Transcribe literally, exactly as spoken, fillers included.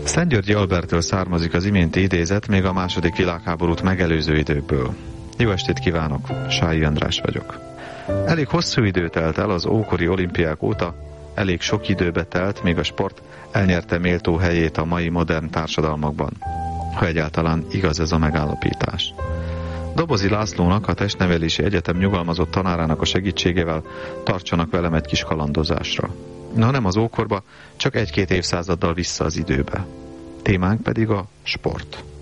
Szentgyörgyi Alberttől származik az iménti idézet, még a második világháborút megelőző időkből. Jó estét kívánok, Sályi András vagyok. Elég hosszú idő telt el az ókori olimpiák óta, elég sok időbe telt, még a sport elnyerte méltó helyét a mai modern társadalmakban, ha egyáltalán igaz ez a megállapítás. Dobozi Lászlónak, a Testnevelési Egyetem nyugalmazott tanárának a segítségével tartsanak velem egy kis kalandozásra. Na, nem az ókorba, csak egy-két évszázaddal vissza az időbe. Témánk pedig a sport.